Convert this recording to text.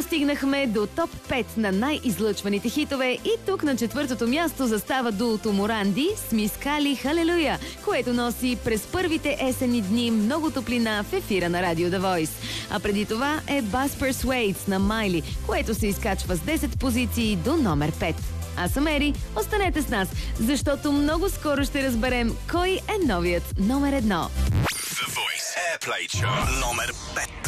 достигнахме до топ 5 на най-излъчваните хитове и тук на четвъртото място застава дуото Моранди с Мис Кали Халелуя, което носи през първите есенни дни много топлина в ефира на Радио The Voice. А преди това е Buzz Persuades на Майли, което се изкачва с 10 позиции до номер 5. Аз съм Ери, останете с нас, защото много скоро ще разберем кой е новият номер 1. The Voice Airplay Chart номер 5.